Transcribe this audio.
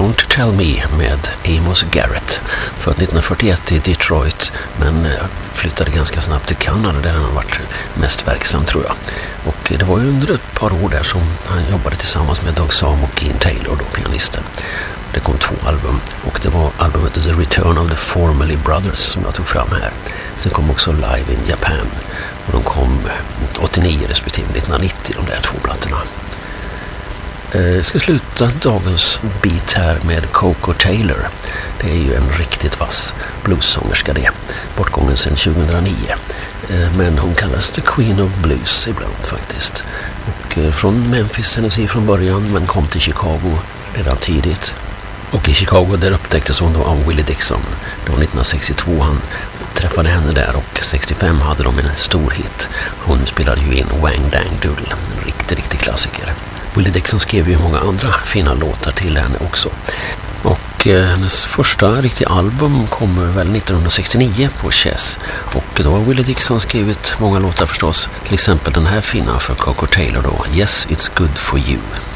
Don't Tell Me med Amos Garrett, född 1941 i Detroit men flyttade ganska snabbt till Kanada där han har varit mest verksam tror jag. Och det var ju under ett par år där som han jobbade tillsammans med Doug Sam och Gene Taylor, då pianisten. Det kom 2 album och det var albumet The Return of the Formerly Brothers som jag tog fram här. Sen kom också Live in Japan och de kom 89 respektive 1990, de där 2 plattorna. Jag ska sluta dagens beat här med Coco Taylor. Det är ju en riktigt vass bluessångerska det, bortgången sedan 2009. Men hon kallas The Queen of Blues ibland faktiskt. Och från Memphis, Tennessee från början, men kom till Chicago redan tidigt. Och i Chicago där upptäcktes hon då av Willie Dixon. Det var 1962 han träffade henne där och 65 hade de en stor hit. Hon spelade ju in Wang Dang Doodle, en riktig klassiker. Willie Dixon skrev ju många andra fina låtar till henne också. Och hennes första riktiga album kommer väl 1969 på Chess. Och då har Willie Dixon skrivit många låtar förstås. Till exempel den här fina för Coco Taylor då, Yes It's Good For You.